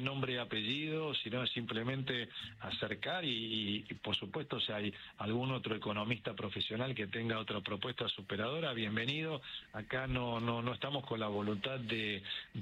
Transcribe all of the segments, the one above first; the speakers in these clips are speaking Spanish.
nombre y apellido, sino es simplemente acercar y por supuesto, si hay algún otro economista profesional que tenga otra propuesta superadora, bienvenido. Acá no estamos con la voluntad de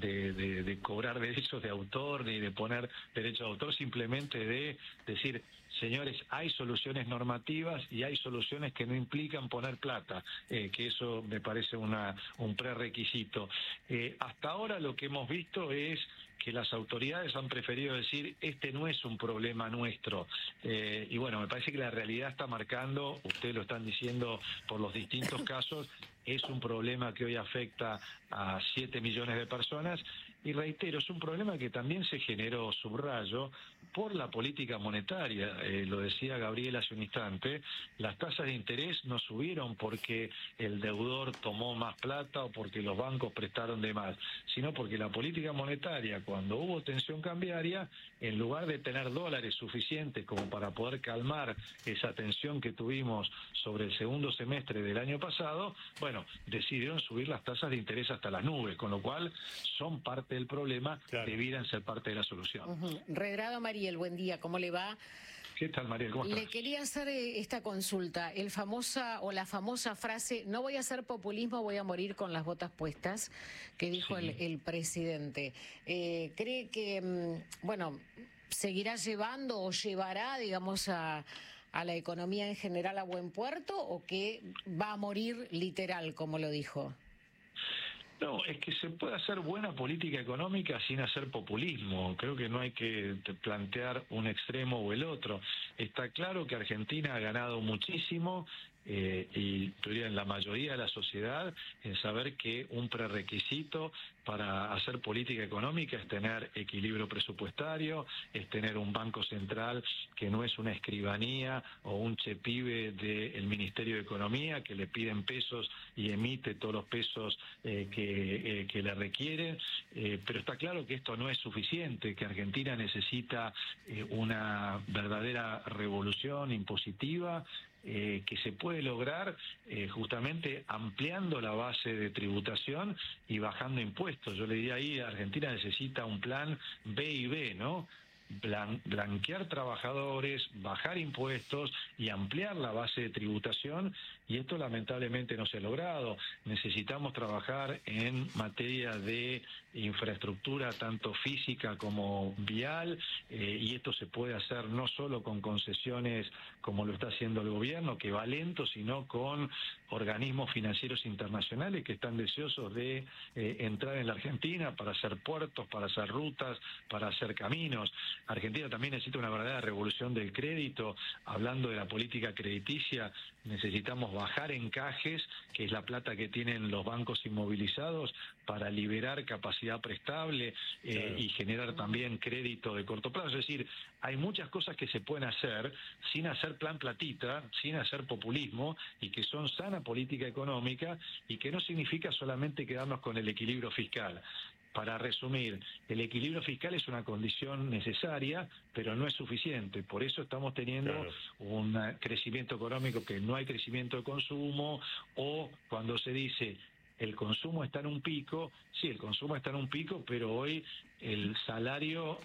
cobrar derechos de autor ni de poner derechos de autor, simplemente de decir, señores, hay soluciones normativas y hay soluciones que no implican poner plata, que eso me parece un prerequisito. Hasta ahora lo que hemos visto es que las autoridades han preferido decir, este no es un problema nuestro. Y bueno, me parece que la realidad está marcando, ustedes lo están diciendo por los distintos casos, es un problema que hoy afecta a 7 millones de personas, y reitero, es un problema que también se generó, subrayo, por la política monetaria. Lo decía Gabriel hace un instante, las tasas de interés no subieron porque el deudor tomó más plata o porque los bancos prestaron de más, sino porque la política monetaria, cuando hubo tensión cambiaria, en lugar de tener dólares suficientes como para poder calmar esa tensión que tuvimos sobre el segundo semestre del año pasado, bueno, decidieron subir las tasas de interés hasta las nubes, con lo cual son parte del problema, claro, debieran ser parte de la solución. Redrado Mariel, buen día, ¿cómo le va? ¿Qué tal, Mariel? ¿Cómo estás? Le quería hacer esta consulta, la famosa frase, no voy a hacer populismo, voy a morir con las botas puestas, que dijo Sí. el presidente. ¿Cree que, bueno, seguirá llevando o llevará, digamos, a la economía en general a buen puerto, o que va a morir literal, como lo dijo? No, es que se puede hacer buena política económica sin hacer populismo. Creo que no hay que plantear un extremo o el otro. Está claro que Argentina ha ganado muchísimo, y diría en la mayoría de la sociedad, en saber que un prerequisito para hacer política económica es tener equilibrio presupuestario, es tener un banco central que no es una escribanía o un chepibe del Ministerio de Economía que le piden pesos y emite todos los pesos que le requieren, pero está claro que esto no es suficiente, que Argentina necesita una verdadera revolución impositiva, que se puede lograr justamente ampliando la base de tributación y bajando impuestos. Yo le diría ahí, Argentina necesita un plan B y B, ¿no? Blanquear trabajadores, bajar impuestos y ampliar la base de tributación, y esto lamentablemente no se ha logrado. Necesitamos trabajar en materia de infraestructura tanto física como vial, y esto se puede hacer no solo con concesiones como lo está haciendo el gobierno, que va lento, sino con organismos financieros internacionales que están deseosos de entrar en la Argentina para hacer puertos, para hacer rutas, para hacer caminos. Argentina también necesita una verdadera revolución del crédito. Hablando de la política crediticia, necesitamos bajar encajes, que es la plata que tienen los bancos inmovilizados, para liberar capacidad prestable y generar también crédito de corto plazo. Es decir, hay muchas cosas que se pueden hacer sin hacer plan platita, sin hacer populismo, y que son sana política económica, y que no significa solamente quedarnos con el equilibrio fiscal. Para resumir, el equilibrio fiscal es una condición necesaria, pero no es suficiente. Por eso estamos teniendo un crecimiento económico que no hay crecimiento de consumo, o cuando se dice el consumo está en un pico, sí, el consumo está en un pico, pero hoy el salario,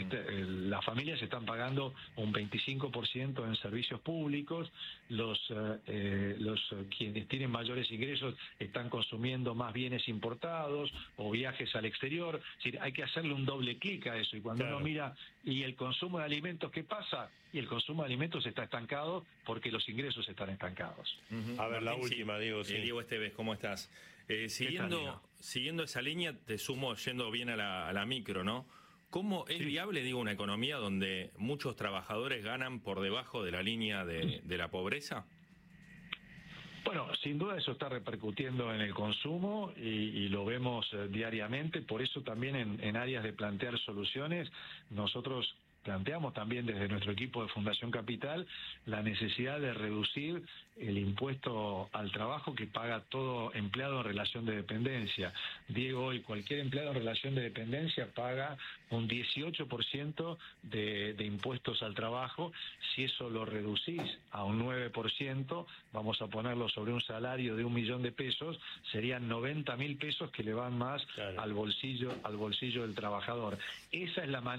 las familias están pagando un 25% en servicios públicos, los quienes tienen mayores ingresos están consumiendo más bienes importados o viajes al exterior. Es decir, hay que hacerle un doble clic a eso, y cuando uno mira, ¿y el consumo de alimentos qué pasa? Y el consumo de alimentos está estancado porque los ingresos están estancados. A ver, la última, Diego. Diego Esteves, ¿cómo estás? Siguiendo esa línea, te sumo yendo bien a la micro, ¿no? ¿Cómo es viable, digo, una economía donde muchos trabajadores ganan por debajo de la línea de la pobreza? Bueno, sin duda eso está repercutiendo en el consumo y lo vemos diariamente. Por eso también en áreas de plantear soluciones, nosotros planteamos también desde nuestro equipo de Fundación Capital la necesidad de reducir el impuesto al trabajo que paga todo empleado en relación de dependencia. Diego, hoy cualquier empleado en relación de dependencia paga un 18% de impuestos al trabajo. Si eso lo reducís a un 9%, vamos a ponerlo sobre un salario de 1 millón de pesos, serían 90.000 pesos que le van más al bolsillo del trabajador. Esa es la manera